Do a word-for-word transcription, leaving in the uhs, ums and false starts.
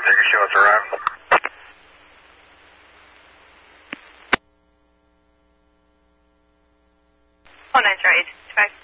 take a show, it's arriving. Oh, nine, sorry, eight, five.